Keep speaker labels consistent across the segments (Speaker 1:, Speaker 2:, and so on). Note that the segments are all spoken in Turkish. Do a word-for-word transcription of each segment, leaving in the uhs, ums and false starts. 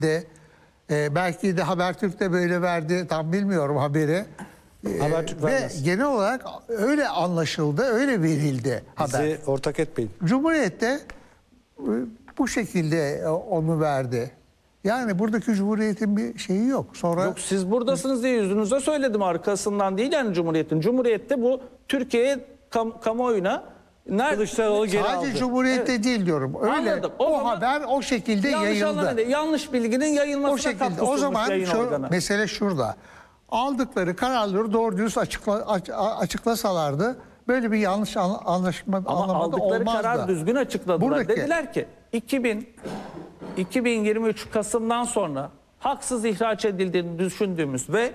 Speaker 1: de e, belki de Habertürk de böyle verdi, tam bilmiyorum haberi. E,
Speaker 2: Habertürk
Speaker 1: ve
Speaker 2: vermez.
Speaker 1: genel olarak öyle anlaşıldı, öyle verildi haber.
Speaker 2: Bizi ortak etmeyin.
Speaker 1: Cumhuriyet'te e, bu şekilde e, onu verdi. Yani buradaki Cumhuriyet'in bir şeyi yok. Sonra
Speaker 3: Yok, siz buradasınız diye yüzünüze söyledim, arkasından değil yani Cumhuriyet'in. Cumhuriyet'te bu Türkiye kam kamuoyuna nerede?
Speaker 2: Kılıçdaroğlu geri
Speaker 1: sadece
Speaker 2: aldı.
Speaker 1: Cumhuriyet'te
Speaker 3: Evet.
Speaker 1: değil diyorum. Öyle
Speaker 3: Anladım.
Speaker 1: o,
Speaker 3: O zaman
Speaker 1: haber o şekilde
Speaker 3: Yanlış
Speaker 1: yayıldı.
Speaker 3: anlamadı. Yanlış bilginin yayılmasına
Speaker 1: O şekilde.
Speaker 3: katkı
Speaker 1: O
Speaker 3: sunmuş
Speaker 1: zaman
Speaker 3: yayın
Speaker 1: şu
Speaker 3: organı.
Speaker 1: mesele şurada. Aldıkları kararları doğru dürüst açıkla, aç- açıklasalardı böyle bir yanlış an- anlaşma
Speaker 3: Ama
Speaker 1: anlamada
Speaker 3: aldıkları
Speaker 1: olmazdı.
Speaker 3: karar düzgün açıkladılar.
Speaker 1: Buradaki-
Speaker 3: Dediler ki iki bin iki bin yirmi üç Kasım'dan sonra haksız ihraç edildiğini düşündüğümüz ve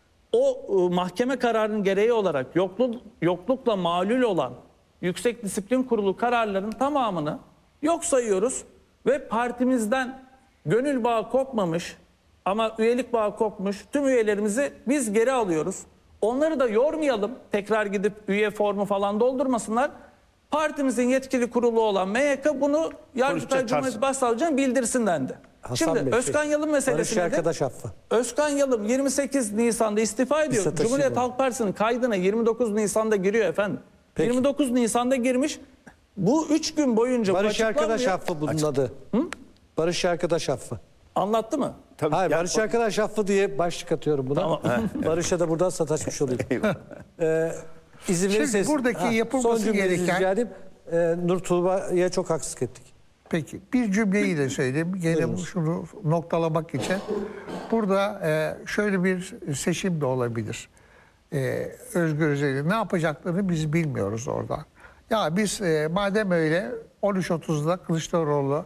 Speaker 3: o e, mahkeme kararının gereği olarak yokluk, yoklukla malul olan Yüksek Disiplin Kurulu kararlarının tamamını yok sayıyoruz ve partimizden gönül bağı kopmamış ama üyelik bağı kopmuş tüm üyelerimizi biz geri alıyoruz. Onları da yormayalım, tekrar gidip üye formu falan doldurmasınlar. Partimizin yetkili kurulu olan M Y K bunu Yargıtay Cumhuriyet Başsavcılığı'na bildirsin dendi.
Speaker 2: Hasan
Speaker 3: Şimdi
Speaker 2: Bey,
Speaker 3: Özkan
Speaker 2: şey,
Speaker 3: Yalın
Speaker 2: Barış
Speaker 3: meselesinde de
Speaker 2: arkadaş affı.
Speaker 3: Özkan Yalın yirmi sekiz Nisan'da istifa ediyor.
Speaker 2: Kısa taşıyın
Speaker 3: Cumhuriyet
Speaker 2: onu.
Speaker 3: Halk Partisi'nin kaydına yirmi dokuz Nisan'da giriyor efendim.
Speaker 2: Peki.
Speaker 3: yirmi dokuz Nisan'da girmiş. Bu üç gün boyunca bu
Speaker 2: Barış arkadaş
Speaker 3: açıklanmıyor.
Speaker 2: affı bunun adı. Barış arkadaş affı.
Speaker 3: Anlattı mı?
Speaker 4: Tabii,
Speaker 2: Hayır,
Speaker 4: ya-
Speaker 2: Barış arkadaş affı diye başlık atıyorum buna.
Speaker 3: Tamam.
Speaker 2: Barış'a da buradan sataşmış olayım. ee, izin
Speaker 1: Şimdi
Speaker 2: verirseniz.
Speaker 1: buradaki yapılması
Speaker 2: son cümlenizi
Speaker 1: gereken-
Speaker 2: rica edeyim. Ee, Nur Tuğba'ya çok haksızlık ettik.
Speaker 1: Peki bir cümleyi de söyleyeyim. Gene
Speaker 2: Buyurunuz.
Speaker 1: şunu noktalamak için. Burada e, şöyle bir seçim de olabilir. E, Özgür Özel'in ne yapacaklarını biz bilmiyoruz oradan. Ya biz e, madem öyle on üç otuzda Kılıçdaroğlu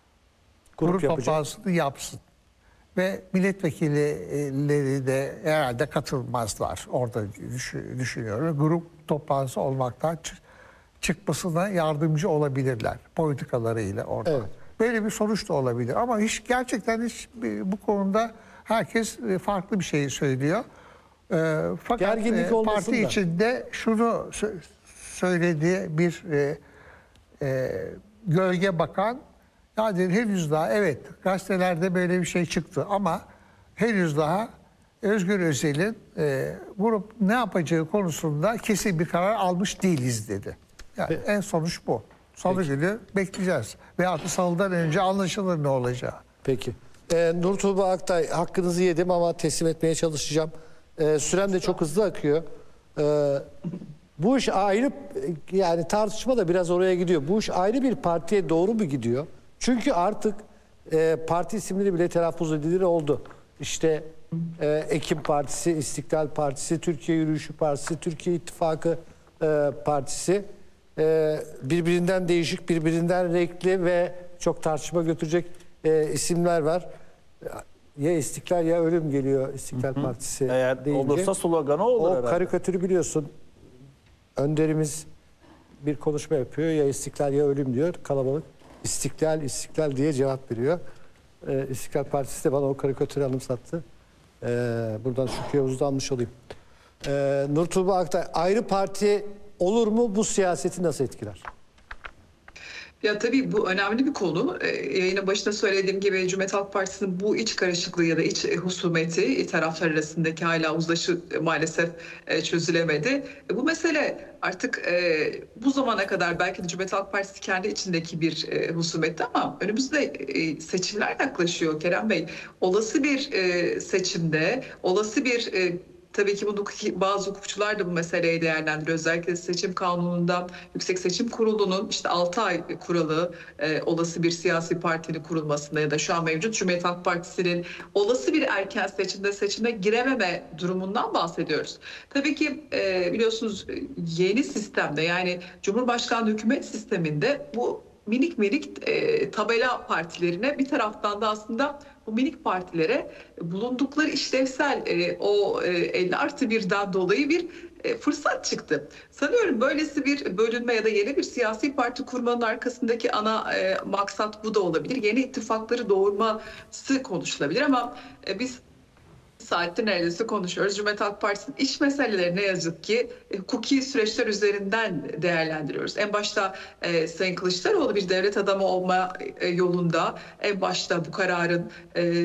Speaker 2: Grup
Speaker 1: grup
Speaker 2: yapacak.
Speaker 1: toplantısını yapsın. Ve milletvekilleri de herhalde katılmazlar. Orada düşü- düşünüyorum. Grup toplantısı olmaktan çı- çıkmasına yardımcı olabilirler. Politikalarıyla orada.
Speaker 2: Evet.
Speaker 1: Böyle bir sonuç da olabilir. Ama hiç gerçekten hiç bu konuda herkes farklı bir şey söylüyor. Ee, fakat
Speaker 2: Gerginlik
Speaker 1: e,
Speaker 2: olmasın
Speaker 1: parti
Speaker 2: da.
Speaker 1: içinde şunu sö- söylediği bir e, e, gölge bakan, ya dedi, henüz daha evet gazetelerde böyle bir şey çıktı ama henüz daha Özgür Özel'in e, grup ne yapacağı konusunda kesin bir karar almış değiliz dedi. Yani
Speaker 2: Peki.
Speaker 1: en sonuç bu. Salı günü bekleyeceğiz. Veyahut da salıdan önce anlaşılır ne olacağı.
Speaker 2: Peki. Ee, Nur Tuğba Aktay, hakkınızı yedim ama teslim etmeye çalışacağım. Ee, sürem de çok hızlı akıyor. Ee, bu iş ayrı, yani tartışma da biraz oraya gidiyor. Bu iş ayrı bir partiye doğru mu gidiyor? Çünkü artık e, parti isimleri bile telaffuz edilir oldu. İşte e, Ekim Partisi, İstiklal Partisi, Türkiye Yürüyüşü Partisi, Türkiye İttifakı e, Partisi. E, birbirinden değişik, birbirinden renkli ve çok tartışma götürecek e, isimler var. Ya İstiklal ya ölüm geliyor İstiklal Partisi
Speaker 3: Eğer
Speaker 2: deyince.
Speaker 3: olursa sloganı olur
Speaker 2: O
Speaker 3: herhalde.
Speaker 2: karikatürü biliyorsun. Önderimiz bir konuşma yapıyor. Ya İstiklal ya ölüm diyor. Kalabalık İstiklal, İstiklal diye cevap veriyor. Ee, İstiklal Partisi de bana o karikatürü anımsattı. Ee, buradan Şükrü Yavuz'u da almış olayım. Ee, Nur Tuğba Aktay, ayrı parti olur mu? Bu siyaseti nasıl etkiler?
Speaker 5: Ya tabii bu önemli bir konu. Ee, yayının başında söylediğim gibi Cumhuriyet Halk Partisi'nin bu iç karışıklığı ya da iç husumeti taraflar arasındaki hala uzlaşı maalesef e, çözülemedi. E, bu mesele artık e, bu zamana kadar belki de Cumhuriyet Halk Partisi kendi içindeki bir e, husumetti ama önümüzde e, seçimler yaklaşıyor Kerem Bey. Olası bir e, seçimde, olası bir e, tabii ki bunu bazı hukukçular da bu meseleyi değerlendiriyor. Özellikle seçim kanununda Yüksek Seçim Kurulu'nun işte altı ay kuralı e, olası bir siyasi partinin kurulmasında ya da şu an mevcut Cumhuriyet Halk Partisi'nin olası bir erken seçimde seçime girememe durumundan bahsediyoruz. Tabii ki e, biliyorsunuz yeni sistemde yani Cumhurbaşkanlığı hükümet sisteminde bu minik minik e, tabela partilerine bir taraftan da aslında bu minik partilere bulundukları işlevsel e, o e, elli artı birden dolayı bir e, fırsat çıktı. Sanıyorum böylesi bir bölünme ya da yeni bir siyasi parti kurmanın arkasındaki ana e, maksat bu da olabilir. Yeni ittifakları doğurması konuşulabilir ama e, biz saattir neredeyse konuşuyoruz. Cumhuriyet Halk Partisi'nin iş meseleleri ne yazık ki e, hukuki süreçler üzerinden değerlendiriyoruz. En başta e, Sayın Kılıçdaroğlu bir devlet adamı olma e, yolunda en başta bu kararın e,